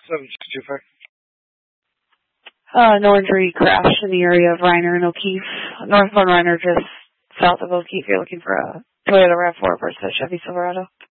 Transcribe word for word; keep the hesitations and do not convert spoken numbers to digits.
seven six two five. Uh, no injury crash in the area of Reiner and O'Keefe. Northbound Reiner, just south of O'Keefe. You're looking for a Toyota RAV four versus a Chevy Silverado.